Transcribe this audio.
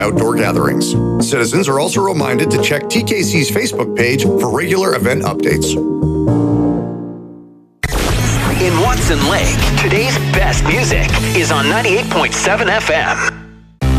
outdoor gatherings. Citizens are also reminded to check TKC's Facebook page for regular event updates. In Watson Lake, today's best music is on 98.7 FM.